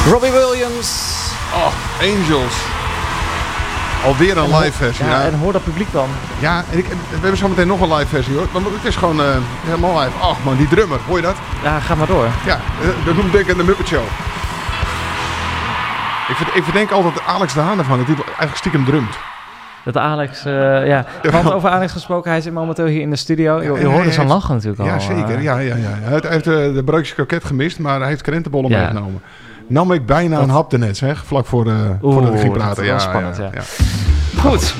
Robbie Williams. Oh, Angels. Alweer een live versie. Ja, en hoor dat publiek dan. Ja, en we hebben zo meteen nog een live versie hoor. Maar het is gewoon helemaal live. Ach man, die drummer, hoor je dat? Ja, ga maar door. Ja, dat noemt denk ik de Muppet Show. Ik verdenk altijd Alex de Haan ervan, dat hij eigenlijk stiekem drumt. Dat Alex, want over Alex gesproken, hij zit momenteel hier in de studio. Je hoorde zijn lachen natuurlijk al. Ja, zeker. Ja. Hij heeft de broodjes kroket gemist, maar hij heeft krentenbollen meegenomen. Nam ik bijna een hap ernet, zeg, vlak voor de ging praten. Ja, spannend, ja. Goed,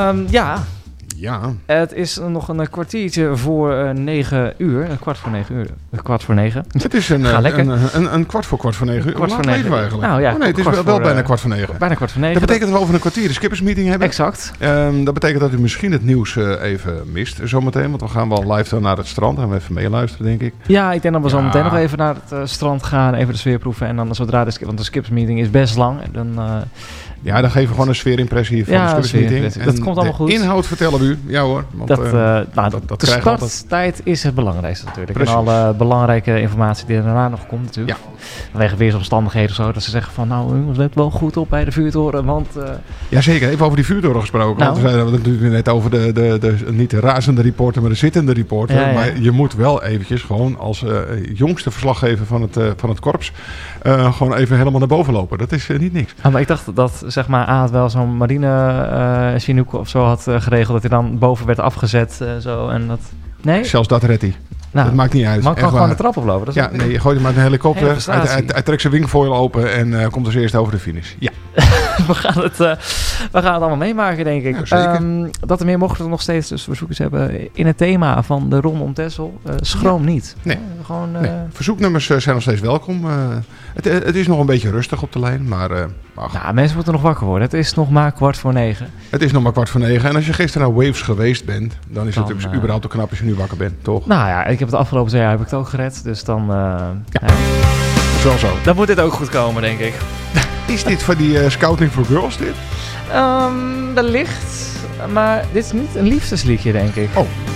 Ja. Het is nog een kwartiertje voor 9 uur. Kwart voor 9. Het is een kwart voor 9 uur. Kwart voor 9 uur eigenlijk. Nou, ja, het is wel bijna kwart voor 9. Bijna kwart voor 9. Dat betekent dat we over een kwartier de skippersmeeting hebben. Exact. Dat betekent dat u misschien het nieuws even mist zometeen. Want we gaan wel live naar het strand. En we even meeluisteren, denk ik. Ja, ik denk dat we zo meteen nog even naar het strand gaan. Even de sfeer proeven. En dan zodra want de skippersmeeting is best lang. Dan geven we gewoon een sfeerimpressie van de skippersmeeting. Dat komt allemaal goed. Inhoud vertellen we u. Ja hoor. Want, de starttijd is het belangrijkste natuurlijk. Precies. En alle belangrijke informatie die er daarna nog komt natuurlijk. Ja. Vanwege weersomstandigheden of zo. Dat ze zeggen van jongens, let wel goed op bij de vuurtoren. Want, Jazeker, even over die vuurtoren gesproken. Want we zeiden het natuurlijk net over de niet de razende reporter, maar de zittende reporter. Ja. Maar je moet wel eventjes gewoon als jongste verslaggever van het korps gewoon even helemaal naar boven lopen. Dat is niet niks. Maar ik dacht dat zeg maar Aad wel zo'n marine Chinook of zo had geregeld. Dat hij dan boven werd afgezet. Zo, en dat... Nee? Zelfs dat redt hij. Nou, dat maakt niet uit. Maar kan gewoon de trap oplopen. Dat is je gooit hem uit een helikopter. Hij trekt zijn wingfoil open en komt als eerste over de finish. Ja. we gaan het allemaal meemaken, denk ik. Ja, dat er meer mochten we nog steeds dus verzoekers hebben in het thema van de Ronde om Texel. Schroom niet. Nee. Verzoeknummers zijn nog steeds welkom. Het is nog een beetje rustig op de lijn, maar... mensen moeten nog wakker worden. Het is nog maar 8:45. Het is nog maar 8:45. En als je gisteren naar Waves geweest bent, dan is het überhaupt te knap als je nu wakker bent, toch? Nou ja, ik heb het afgelopen 2 jaar het ook gered. Dus dan... dat is wel zo. Dan moet dit ook goed komen, denk ik. Is dit voor die Scouting for Girls, dit? Wellicht. Maar dit is niet een liefdesliedje, denk ik. Oh,